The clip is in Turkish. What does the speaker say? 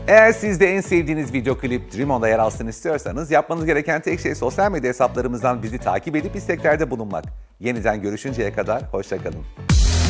Eğer siz de en sevdiğiniz video klip Dream On'da yer alsın istiyorsanız yapmanız gereken tek şey sosyal medya hesaplarımızdan bizi takip edip isteklerde bulunmak. Yeniden görüşünceye kadar hoşça kalın.